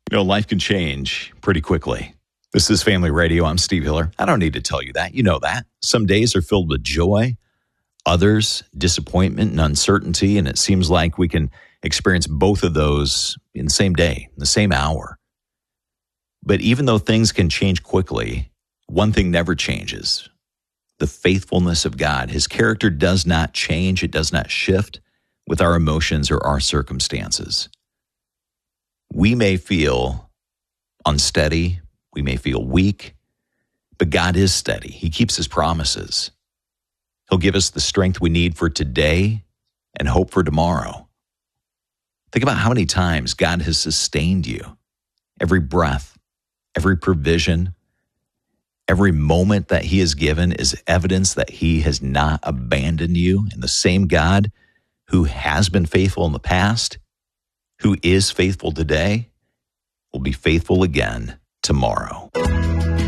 Life can change pretty quickly. This is Family Radio. I'm Steve Hiller. I don't need to tell you that. You know that. Some days are filled with joy, others disappointment and uncertainty, and it seems like we can experience both of those in the same day, in the same hour. But even though things can change quickly, one thing never changes: the faithfulness of God. His character does not change. It does not shift with our emotions or our circumstances. We may feel unsteady. We may feel weak, but God is steady. He keeps his promises. He'll give us the strength we need for today and hope for tomorrow. Think about how many times God has sustained you. Every breath, every provision, every moment that he has given is evidence that he has not abandoned you. And the same God who has been faithful in the past, who is faithful today, will be faithful again tomorrow.